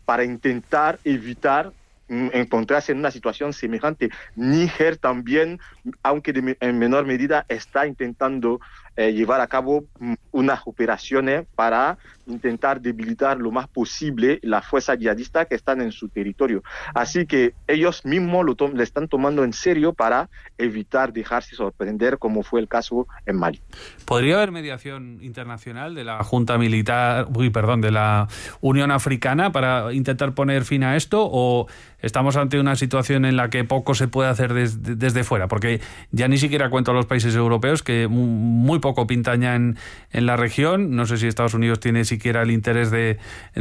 para intentar evitar encontrarse en una situación semejante. Níger también, aunque en menor medida, está intentando llevar a cabo unas operaciones para intentar debilitar lo más posible las fuerzas yihadistas que están en su territorio. Así que ellos mismos le están tomando en serio para evitar dejarse sorprender, como fue el caso en Mali. ¿Podría haber mediación internacional de la Junta Militar, de la Unión Africana para intentar poner fin a esto, o estamos ante una situación en la que poco se puede hacer desde fuera? Porque ya ni siquiera cuento a los países europeos, que muy poco pintan ya en la región. No sé si Estados Unidos tiene siquiera el interés de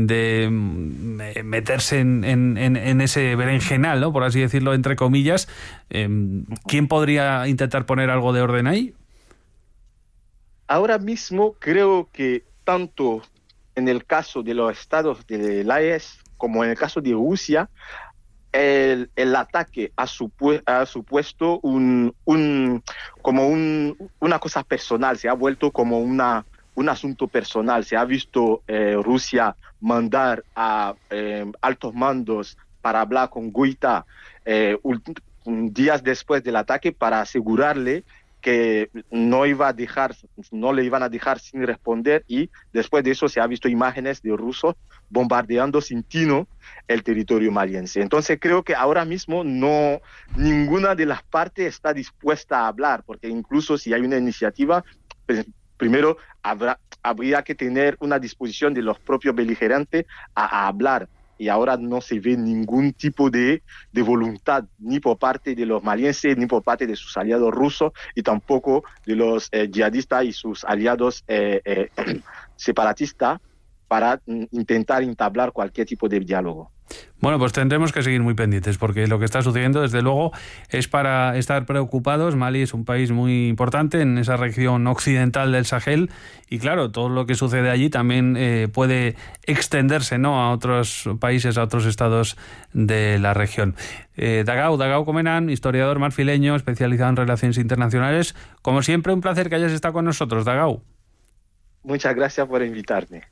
meterse en ese berenjenal, ¿no?, por así decirlo, entre comillas. ¿Quién podría intentar poner algo de orden ahí? Ahora mismo creo que tanto en el caso de los estados de la AES como en el caso de Rusia, el ataque ha supuesto una cosa personal, se ha vuelto como un asunto personal. Se ha visto Rusia mandar a altos mandos para hablar con Guaidó días después del ataque para asegurarle que no le iban a dejar sin responder, y después de eso se ha visto imágenes de rusos bombardeando sin tino el territorio maliense. Entonces creo que ahora mismo ninguna de las partes está dispuesta a hablar, porque incluso si hay una iniciativa, pues, primero habría que tener una disposición de los propios beligerantes a hablar. Y ahora no se ve ningún tipo de voluntad, ni por parte de los malienses, ni por parte de sus aliados rusos, y tampoco de los yihadistas y sus aliados separatistas, para intentar entablar cualquier tipo de diálogo. Bueno, pues tendremos que seguir muy pendientes, porque lo que está sucediendo, desde luego, es para estar preocupados. Mali es un país muy importante en esa región occidental del Sahel, y claro, todo lo que sucede allí también puede extenderse, ¿no?, a otros países, a otros estados de la región. Dagao Comenan, historiador marfileño especializado en relaciones internacionales. Como siempre, un placer que hayas estado con nosotros, Dagao. Muchas gracias por invitarme.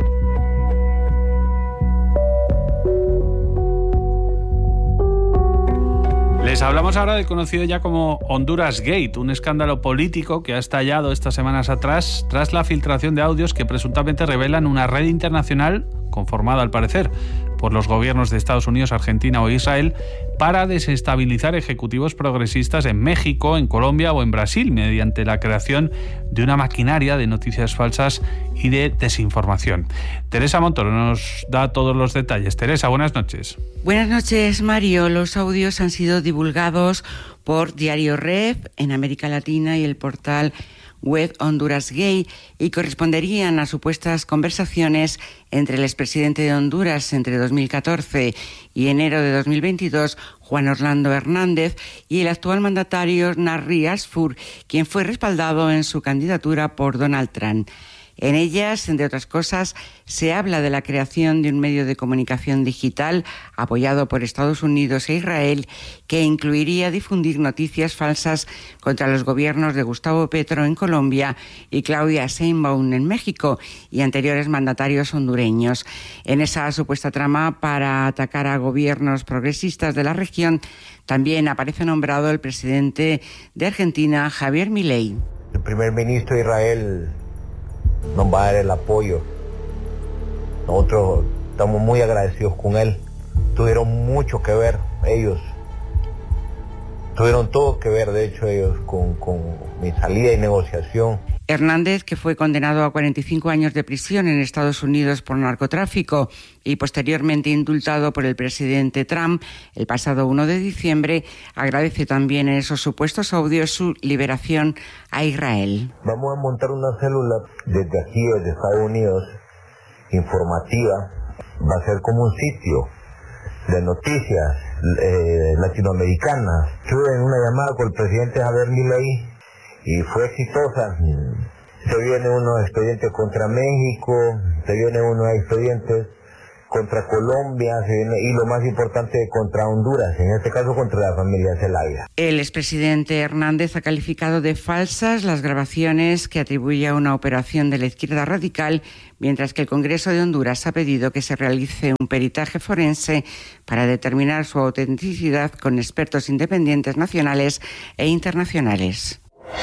Les hablamos ahora del conocido ya como Honduras Gate, un escándalo político que ha estallado estas semanas atrás tras la filtración de audios que presuntamente revelan una red internacional, conformada al parecer por los gobiernos de Estados Unidos, Argentina o Israel, para desestabilizar ejecutivos progresistas en México, en Colombia o en Brasil, mediante la creación de una maquinaria de noticias falsas y de desinformación. Teresa Montoro nos da todos los detalles. Teresa, buenas noches. Buenas noches, Mario. Los audios han sido divulgados por Diario Ref en América Latina y el portal web Honduras Gay, y corresponderían a supuestas conversaciones entre el expresidente de Honduras entre 2014 y enero de 2022, Juan Orlando Hernández, y el actual mandatario Narri Asfur, quien fue respaldado en su candidatura por Donald Trump. En ellas, entre otras cosas, se habla de la creación de un medio de comunicación digital apoyado por Estados Unidos e Israel, que incluiría difundir noticias falsas contra los gobiernos de Gustavo Petro en Colombia y Claudia Sheinbaum en México, y anteriores mandatarios hondureños. En esa supuesta trama para atacar a gobiernos progresistas de la región también aparece nombrado el presidente de Argentina, Javier Milei. El primer ministro de Israel nos va a dar el apoyo. Nosotros estamos muy agradecidos con él. Tuvieron mucho que ver ellos. Tuvieron todo que ver, de hecho, ellos con mi salida y negociación. Hernández, que fue condenado a 45 años de prisión en Estados Unidos por narcotráfico y posteriormente indultado por el presidente Trump el pasado 1 de diciembre, agradece también en esos supuestos audios su liberación a Israel. Vamos a montar una célula desde aquí, desde Estados Unidos, informativa. Va a ser como un sitio de noticias latinoamericanas. Estuve en una llamada con el presidente Javier Milei y fue exitosa. Se vienen unos expedientes contra México, se vienen unos expedientes contra Colombia y lo más importante, contra Honduras, en este caso contra la familia Zelaya. El expresidente Hernández ha calificado de falsas las grabaciones que atribuye a una operación de la izquierda radical, mientras que el Congreso de Honduras ha pedido que se realice un peritaje forense para determinar su autenticidad con expertos independientes nacionales e internacionales.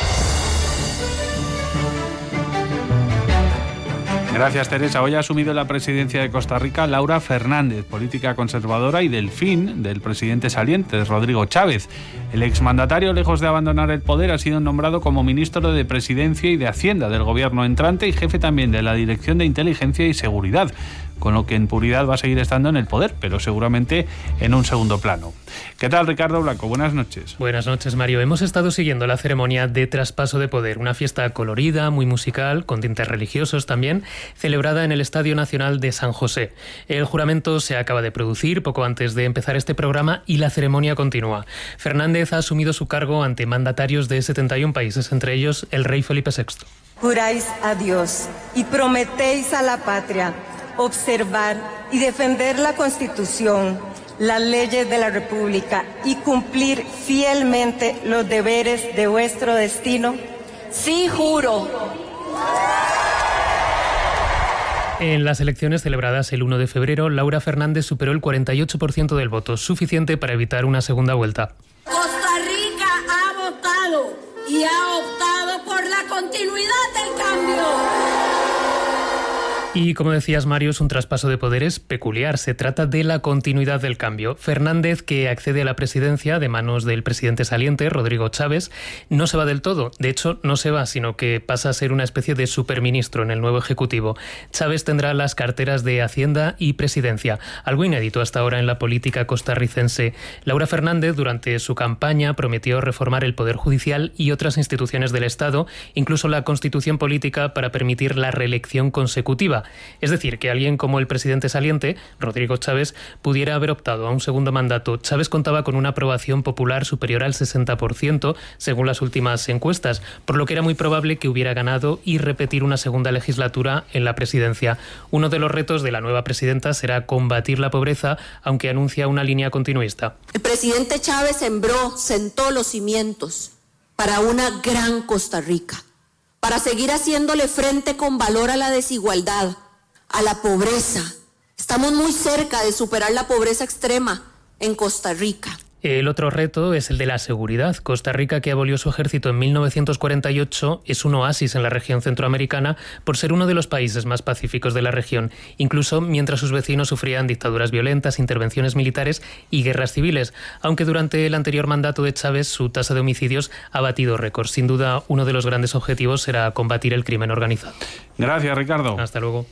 Gracias, Teresa. Hoy ha asumido la presidencia de Costa Rica Laura Fernández, política conservadora y delfín del presidente saliente, Rodrigo Chávez. El exmandatario, lejos de abandonar el poder, ha sido nombrado como ministro de Presidencia y de Hacienda del gobierno entrante y jefe también de la Dirección de Inteligencia y Seguridad, con lo que en puridad va a seguir estando en el poder, pero seguramente en un segundo plano. ¿Qué tal, Ricardo Blanco? Buenas noches. Buenas noches, Mario. Hemos estado siguiendo la ceremonia de traspaso de poder, una fiesta colorida, muy musical, con tintes religiosos también, celebrada en el Estadio Nacional de San José. El juramento se acaba de producir poco antes de empezar este programa y la ceremonia continúa. Fernández ha asumido su cargo ante mandatarios de 71 países, entre ellos el rey Felipe VI. Juráis a Dios y prometéis a la patria observar y defender la Constitución, las leyes de la República y cumplir fielmente los deberes de vuestro destino. Sí, juro. En las elecciones celebradas el 1 de febrero, Laura Fernández superó el 48% del voto, suficiente para evitar una segunda vuelta. Costa Rica ha votado y ha optado por la continuidad del cambio. Y como decías, Mario, es un traspaso de poderes peculiar. Se trata de la continuidad del cambio. Fernández, que accede a la presidencia de manos del presidente saliente, Rodrigo Chávez, no se va del todo. De hecho, no se va, sino que pasa a ser una especie de superministro en el nuevo Ejecutivo. Chávez tendrá las carteras de Hacienda y Presidencia, algo inédito hasta ahora en la política costarricense. Laura Fernández, durante su campaña, prometió reformar el Poder Judicial y otras instituciones del Estado, incluso la Constitución política, para permitir la reelección consecutiva. Es decir, que alguien como el presidente saliente, Rodrigo Chávez, pudiera haber optado a un segundo mandato. Chávez contaba con una aprobación popular superior al 60%, según las últimas encuestas, por lo que era muy probable que hubiera ganado y repetir una segunda legislatura en la presidencia. Uno de los retos de la nueva presidenta será combatir la pobreza, aunque anuncia una línea continuista. El presidente Chávez sentó los cimientos para una gran Costa Rica, para seguir haciéndole frente con valor a la desigualdad, a la pobreza. Estamos muy cerca de superar la pobreza extrema en Costa Rica. El otro reto es el de la seguridad. Costa Rica, que abolió su ejército en 1948, es un oasis en la región centroamericana por ser uno de los países más pacíficos de la región, incluso mientras sus vecinos sufrían dictaduras violentas, intervenciones militares y guerras civiles, aunque durante el anterior mandato de Chávez su tasa de homicidios ha batido récords. Sin duda, uno de los grandes objetivos será combatir el crimen organizado. Gracias, Ricardo. Hasta luego.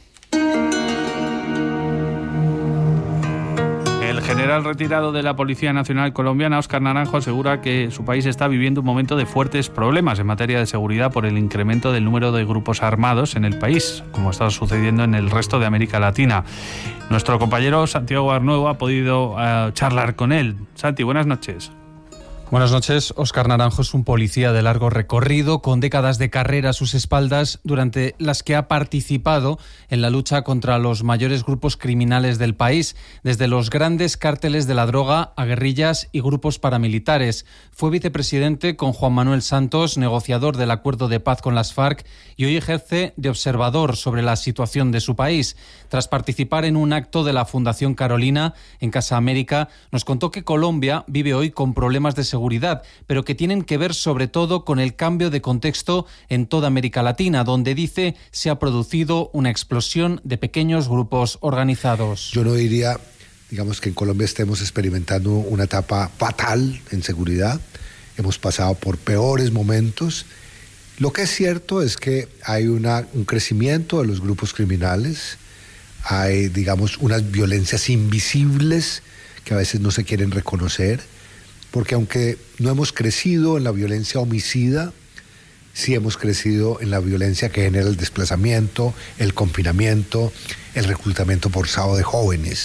El general retirado de la Policía Nacional Colombiana, Óscar Naranjo, asegura que su país está viviendo un momento de fuertes problemas en materia de seguridad por el incremento del número de grupos armados en el país, como está sucediendo en el resto de América Latina. Nuestro compañero Santiago Arnuevo ha podido charlar con él. Santi, buenas noches. Buenas noches. Óscar Naranjo es un policía de largo recorrido, con décadas de carrera a sus espaldas, durante las que ha participado en la lucha contra los mayores grupos criminales del país, desde los grandes cárteles de la droga a guerrillas y grupos paramilitares. Fue vicepresidente con Juan Manuel Santos, negociador del acuerdo de paz con las FARC, y hoy ejerce de observador sobre la situación de su país. Tras participar en un acto de la Fundación Carolina en Casa América, nos contó que Colombia vive hoy con problemas de seguridad, pero que tienen que ver sobre todo con el cambio de contexto en toda América Latina, donde dice se ha producido una explosión de pequeños grupos organizados. Yo no diría, digamos, que en Colombia estemos experimentando una etapa fatal en seguridad. Hemos pasado por peores momentos. Lo que es cierto es que hay un crecimiento de los grupos criminales, hay, digamos, unas violencias invisibles que a veces no se quieren reconocer, porque aunque no hemos crecido en la violencia homicida, sí hemos crecido en la violencia que genera el desplazamiento, el confinamiento, el reclutamiento forzado de jóvenes.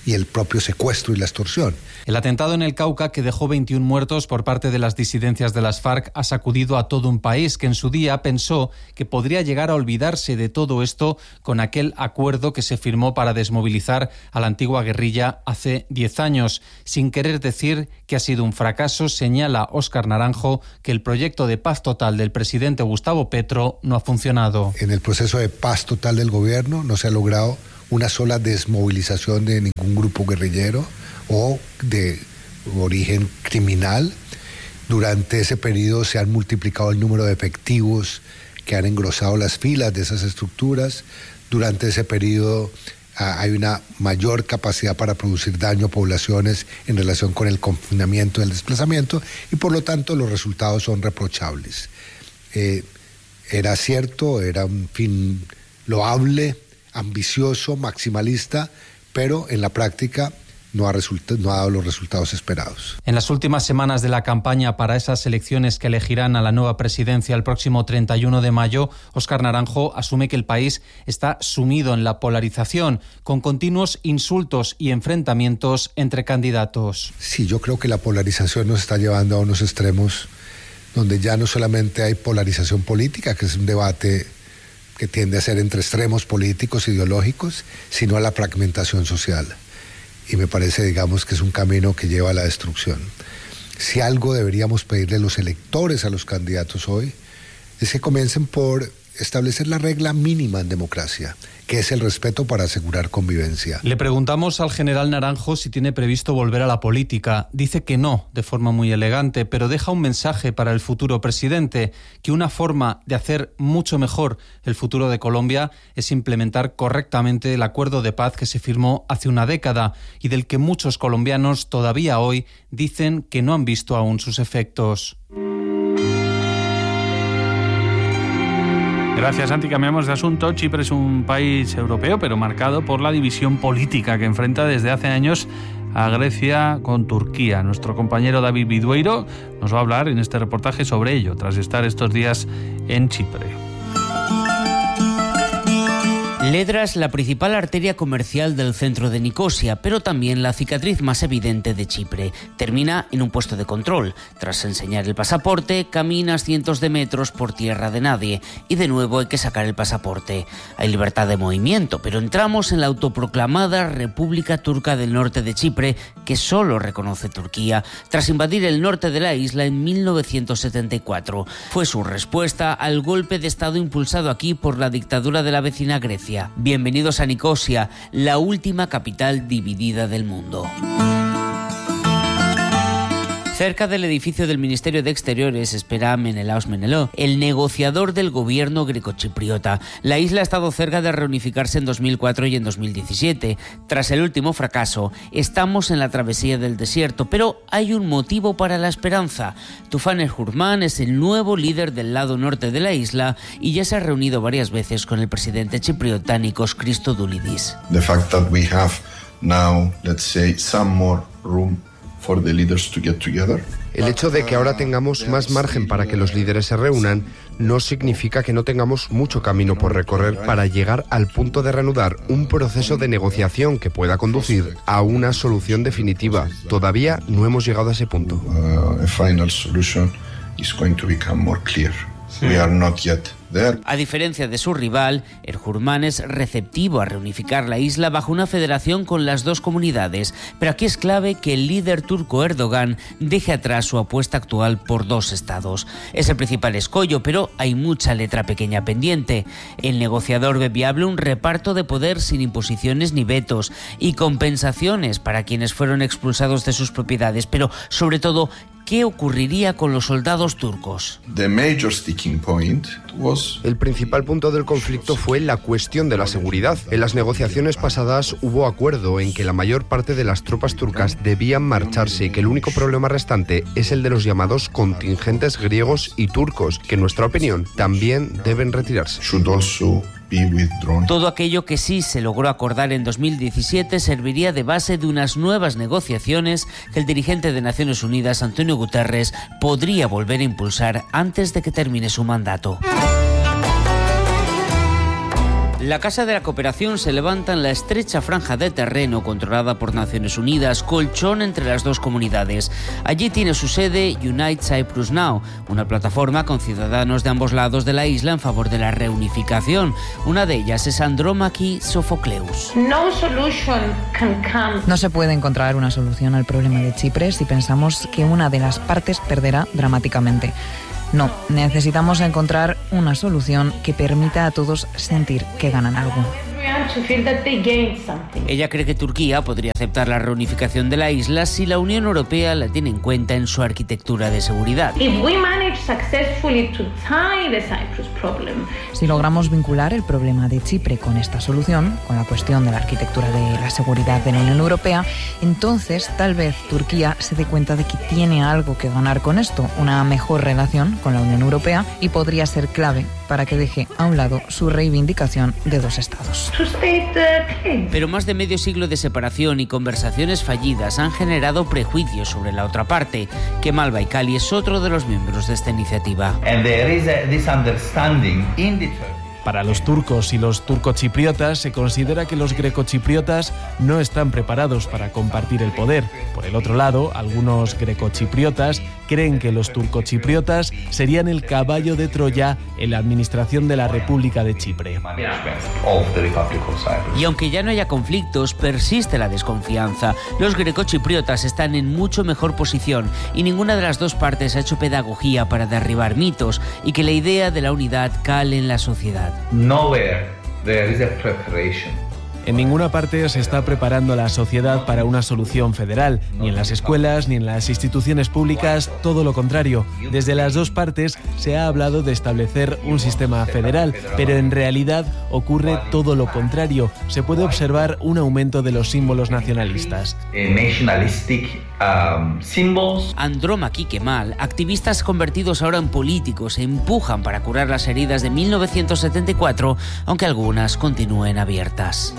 y el propio secuestro y la extorsión. El atentado en el Cauca, que dejó 21 muertos por parte de las disidencias de las FARC, ha sacudido a todo un país que en su día pensó que podría llegar a olvidarse de todo esto con aquel acuerdo que se firmó para desmovilizar a la antigua guerrilla hace 10 años. Sin querer decir que ha sido un fracaso, señala Óscar Naranjo que el proyecto de paz total del presidente Gustavo Petro no ha funcionado. En el proceso de paz total del gobierno no se ha logrado una sola desmovilización de ningún grupo guerrillero o de origen criminal. Durante ese periodo se han multiplicado el número de efectivos que han engrosado las filas de esas estructuras. Durante ese periodo hay una mayor capacidad para producir daño a poblaciones en relación con el confinamiento y el desplazamiento, y por lo tanto los resultados son reprochables. Era cierto, era un fin loable, ambicioso, maximalista, pero en la práctica no ha dado los resultados esperados. En las últimas semanas de la campaña para esas elecciones que elegirán a la nueva presidencia el próximo 31 de mayo, Óscar Naranjo asume que el país está sumido en la polarización, con continuos insultos y enfrentamientos entre candidatos. Sí, yo creo que la polarización nos está llevando a unos extremos donde ya no solamente hay polarización política, que es un debate que tiende a ser entre extremos políticos, ideológicos, sino a la fragmentación social. Y me parece, digamos, que es un camino que lleva a la destrucción. Si algo deberíamos pedirle a los electores, a los candidatos hoy, es que comiencen por establecer la regla mínima en democracia, que es el respeto para asegurar convivencia. Le preguntamos al general Naranjo si tiene previsto volver a la política. Dice que no, de forma muy elegante, pero deja un mensaje para el futuro presidente, que una forma de hacer mucho mejor el futuro de Colombia es implementar correctamente el acuerdo de paz que se firmó hace una década y del que muchos colombianos todavía hoy dicen que no han visto aún sus efectos. Gracias, Santi. Cambiamos de asunto. Chipre es un país europeo, pero marcado por la división política que enfrenta desde hace años a Grecia con Turquía. Nuestro compañero David Bidueiro nos va a hablar en este reportaje sobre ello, tras estar estos días en Chipre. Ledra es la principal arteria comercial del centro de Nicosia, pero también la cicatriz más evidente de Chipre. Termina en un puesto de control. Tras enseñar el pasaporte, caminas cientos de metros por tierra de nadie y de nuevo hay que sacar el pasaporte. Hay libertad de movimiento, pero entramos en la autoproclamada República Turca del Norte de Chipre, que solo reconoce Turquía, tras invadir el norte de la isla en 1974. Fue su respuesta al golpe de Estado impulsado aquí por la dictadura de la vecina Grecia. Bienvenidos a Nicosia, la última capital dividida del mundo. Cerca del edificio del Ministerio de Exteriores espera Menelaos Menelou, el negociador del gobierno grecochipriota. La isla ha estado cerca de reunificarse en 2004 y en 2017. Tras el último fracaso, estamos en la travesía del desierto, pero hay un motivo para la esperanza. Tufan el-Hurman es el nuevo líder del lado norte de la isla y ya se ha reunido varias veces con el presidente chipriota Nikos Christodoulidis. The fact that we have now, let's say, some more room for the leaders to get together. El hecho de que ahora tengamos más margen para que los líderes se reúnan no significa que no tengamos mucho camino por recorrer para llegar al punto de reanudar un proceso de negociación que pueda conducir a una solución definitiva. Todavía no hemos llegado a ese punto. A final solution is going to become more clear. We are not yet there. A diferencia de su rival, el-Hurman es receptivo a reunificar la isla bajo una federación con las dos comunidades, pero aquí es clave que el líder turco Erdogan deje atrás su apuesta actual por dos estados. Es el principal escollo, pero hay mucha letra pequeña pendiente. El negociador ve viable un reparto de poder sin imposiciones ni vetos y compensaciones para quienes fueron expulsados de sus propiedades, pero sobre todo, ¿qué ocurriría con los soldados turcos? The major sticking point was... El principal punto del conflicto fue la cuestión de la seguridad. En las negociaciones pasadas hubo acuerdo en que la mayor parte de las tropas turcas debían marcharse y que el único problema restante es el de los llamados contingentes griegos y turcos, que en nuestra opinión también deben retirarse. Todo aquello que sí se logró acordar en 2017 serviría de base de unas nuevas negociaciones que el dirigente de Naciones Unidas, Antonio Guterres, podría volver a impulsar antes de que termine su mandato. La Casa de la Cooperación se levanta en la estrecha franja de terreno controlada por Naciones Unidas, colchón entre las dos comunidades. Allí tiene su sede Unite Cyprus Now, una plataforma con ciudadanos de ambos lados de la isla en favor de la reunificación. Una de ellas es Andromachi Sofocleus. No se puede encontrar una solución al problema de Chipre si pensamos que una de las partes perderá dramáticamente. No, necesitamos encontrar una solución que permita a todos sentir que ganan algo. Ella cree que Turquía podría aceptar la reunificación de la isla si la Unión Europea la tiene en cuenta en su arquitectura de seguridad. Si logramos vincular el problema de Chipre con esta solución, con la cuestión de la arquitectura de la seguridad de la Unión Europea, entonces tal vez Turquía se dé cuenta de que tiene algo que ganar con esto, una mejor relación con la Unión Europea, y podría ser clave para que deje a un lado su reivindicación de dos estados. Pero más de medio siglo de separación y conversaciones fallidas han generado prejuicios sobre la otra parte. Kemal Baykali es otro de los miembros de esta iniciativa. Para los turcos y los turcochipriotas se considera que los grecochipriotas no están preparados para compartir el poder. Por el otro lado, algunos grecochipriotas creen que los turcochipriotas serían el caballo de Troya en la administración de la República de Chipre. Y aunque ya no haya conflictos, persiste la desconfianza. Los grecochipriotas están en mucho mejor posición y ninguna de las dos partes ha hecho pedagogía para derribar mitos y que la idea de la unidad cale en la sociedad. Nowhere there is a preparation. En ninguna parte se está preparando la sociedad para una solución federal, ni en las escuelas ni en las instituciones públicas, todo lo contrario. Desde las dos partes se ha hablado de establecer un sistema federal, pero en realidad ocurre todo lo contrario. Se puede observar un aumento de los símbolos nacionalistas. Andromachi Kemal, activistas convertidos ahora en políticos, se empujan para curar las heridas de 1974, aunque algunas continúen abiertas.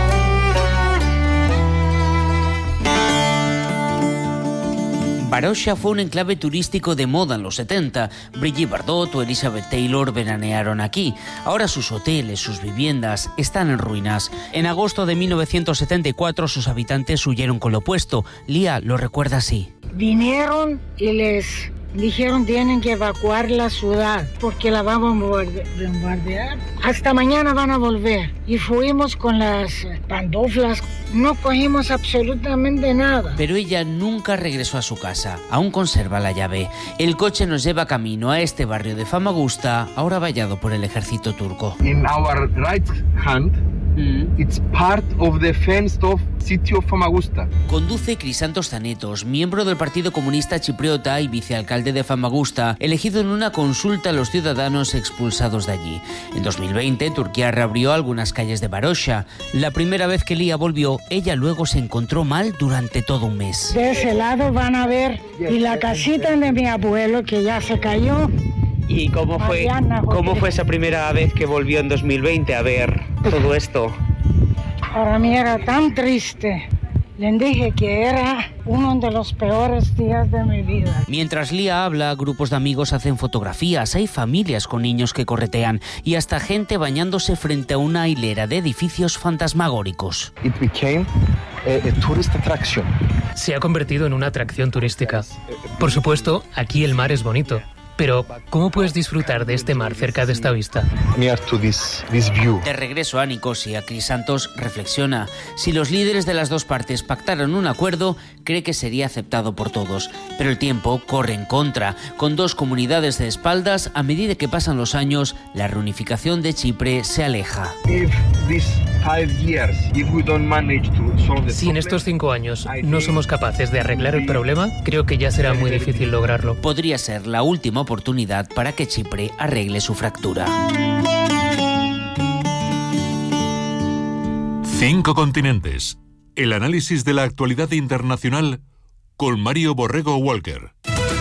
Varosha fue un enclave turístico de moda en los 70. Brigitte Bardot o Elizabeth Taylor veranearon aquí. Ahora sus hoteles, sus viviendas están en ruinas. En agosto de 1974 sus habitantes huyeron con lo opuesto. Lía lo recuerda así. Vinieron y les dijeron tienen que evacuar la ciudad porque la vamos a bombardear. Hasta mañana van a volver. Y fuimos con las pantuflas. No cogimos absolutamente nada. Pero ella nunca regresó a su casa. Aún conserva la llave. El coche nos lleva camino a este barrio de Famagusta, ahora vallado por el ejército turco. In our right hand, it's part of the fenced off city of Famagusta. Conduce Crisantos Zanetos, miembro del Partido Comunista Chipriota y vicealcalde de Famagusta, elegido en una consulta a los ciudadanos expulsados de allí. En 2020, Turquía reabrió algunas calles de Varosha. La primera vez que Lía volvió, ella luego se encontró mal durante todo un mes. De ese lado van a ver, y la casita de mi abuelo que ya se cayó. ¿Y cómo fue esa primera vez que volvió en 2020 a ver todo esto? Para mí era tan triste. Les dije que era uno de los peores días de mi vida. Mientras Lía habla, grupos de amigos hacen fotografías, hay familias con niños que corretean y hasta gente bañándose frente a una hilera de edificios fantasmagóricos. It became a tourist attraction. Se ha convertido en una atracción turística. Por supuesto, aquí el mar es bonito. Pero, ¿cómo puedes disfrutar de este mar cerca de esta vista? Near to this view. De regreso a Nicosia, Crisantos reflexiona. Si los líderes de las dos partes pactaran un acuerdo, cree que sería aceptado por todos. Pero el tiempo corre en contra. Con dos comunidades de espaldas, a medida que pasan los años, la reunificación de Chipre se aleja. Si en estos 5 años no somos capaces de arreglar el problema, creo que ya será muy difícil lograrlo. Podría ser la última oportunidad para que Chipre arregle su fractura. 5 continentes. El análisis de la actualidad internacional con Mario Borrego Walker.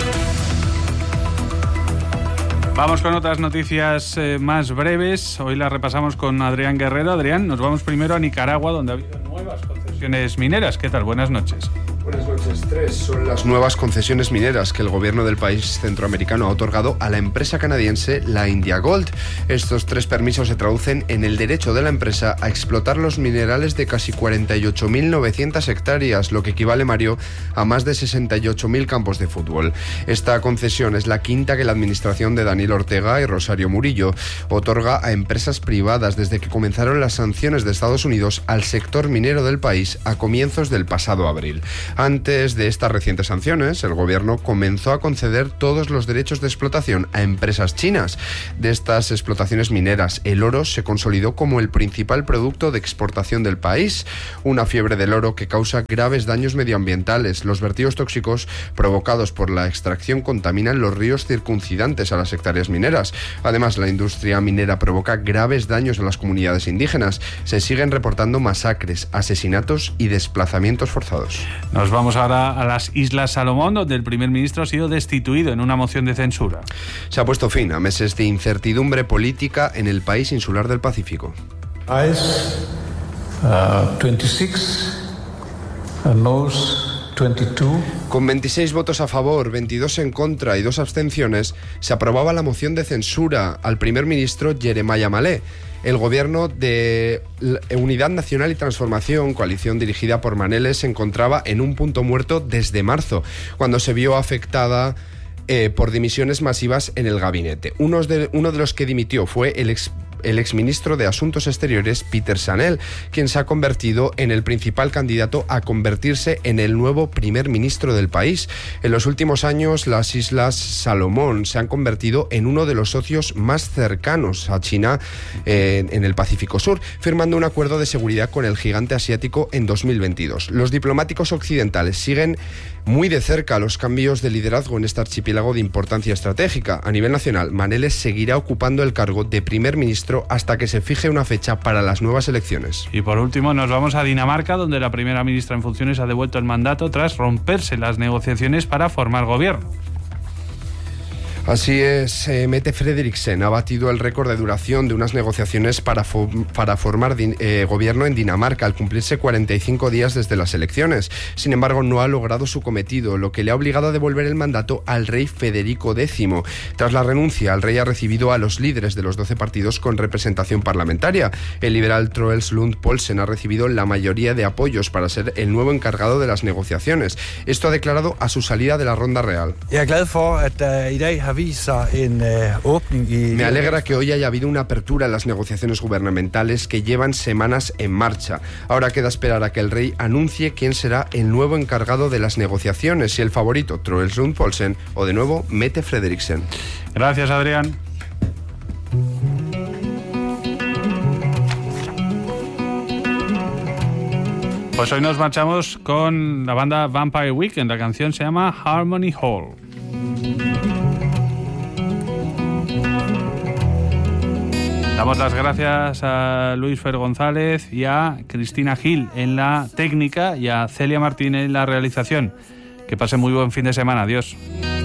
Vamos con otras noticias más breves. Hoy las repasamos con Adrián Guerrero. Adrián, nos vamos primero a Nicaragua, donde ha habido nuevas concesiones mineras. ¿Qué tal? Buenas noches. Buenas noches. 3 son las nuevas concesiones mineras que el gobierno del país centroamericano ha otorgado a la empresa canadiense la India Gold. Estos 3 permisos se traducen en el derecho de la empresa a explotar los minerales de casi 48.900 hectáreas, lo que equivale, Mario, a más de 68.000 campos de fútbol. Esta concesión es la quinta que la administración de Daniel Ortega y Rosario Murillo otorga a empresas privadas desde que comenzaron las sanciones de Estados Unidos al sector minero del país a comienzos del pasado abril. Antes de estas recientes sanciones, el gobierno comenzó a conceder todos los derechos de explotación a empresas chinas. De estas explotaciones mineras, el oro se consolidó como el principal producto de exportación del país. Una fiebre del oro que causa graves daños medioambientales. Los vertidos tóxicos provocados por la extracción contaminan los ríos circuncidantes a las hectáreas mineras. Además, la industria minera provoca graves daños a las comunidades indígenas. Se siguen reportando masacres, asesinatos y desplazamientos forzados. Nos vamos ahora a las Islas Salomón, donde el primer ministro ha sido destituido en una moción de censura. Se ha puesto fin a meses de incertidumbre política en el país insular del Pacífico. 26, noes 22. Con 26 votos a favor, 22 en contra y 2 abstenciones, se aprobaba la moción de censura al primer ministro Jeremiah Malé. El gobierno de Unidad Nacional y Transformación, coalición dirigida por Manele, se encontraba en un punto muerto desde marzo, cuando se vio afectada por dimisiones masivas en el gabinete. Uno de los que dimitió fue el exministro de Asuntos Exteriores, Peter Sanel, quien se ha convertido en el principal candidato a convertirse en el nuevo primer ministro del país. En los últimos años, las Islas Salomón se han convertido en uno de los socios más cercanos a China en el Pacífico Sur, firmando un acuerdo de seguridad con el gigante asiático en 2022. Los diplomáticos occidentales siguen muy de cerca los cambios de liderazgo en este archipiélago de importancia estratégica. A nivel nacional, Manele seguirá ocupando el cargo de primer ministro hasta que se fije una fecha para las nuevas elecciones. Y por último nos vamos a Dinamarca, donde la primera ministra en funciones ha devuelto el mandato tras romperse las negociaciones para formar gobierno. Así es, Mette Frederiksen ha batido el récord de duración de unas negociaciones para formar gobierno en Dinamarca al cumplirse 45 días desde las elecciones. Sin embargo, no ha logrado su cometido, lo que le ha obligado a devolver el mandato al rey Federico X. Tras la renuncia, el rey ha recibido a los líderes de los 12 partidos con representación parlamentaria. El liberal Troels Lund Poulsen ha recibido la mayoría de apoyos para ser el nuevo encargado de las negociaciones. Esto ha declarado a su salida de la ronda real. Me alegra que hoy haya habido una apertura en las negociaciones gubernamentales que llevan semanas en marcha. Ahora queda esperar a que el rey anuncie quién será el nuevo encargado de las negociaciones, si el favorito Troels Lund Poulsen o de nuevo Mette Frederiksen. Gracias, Adrián. Pues hoy nos marchamos con la banda Vampire Weekend. La canción se llama Harmony Hall. Damos las gracias a Luis Fer González y a Cristina Gil en la técnica y a Celia Martín en la realización. Que pasen muy buen fin de semana. Adiós.